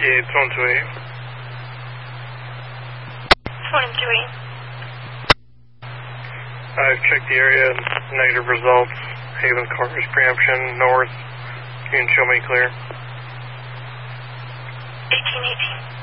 Yeah, it's 128. 128. I've checked the area, negative results. Haven Corpus preemption, north. You can show me clear. 1818.